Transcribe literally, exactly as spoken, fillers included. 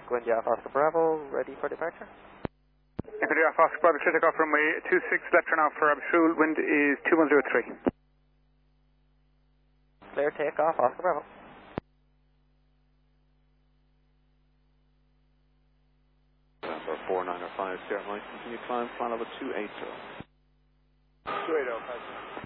Echo India Oscar Bravo, ready for departure. Echo India Oscar Bravo, clear takeoff runway two six left turn off for Abshul, wind is two one zero three. Clear takeoff, Oscar Bravo. Number four nine zero five, Sierra Mike, continue climb, flight level two eight zero. two eight zero,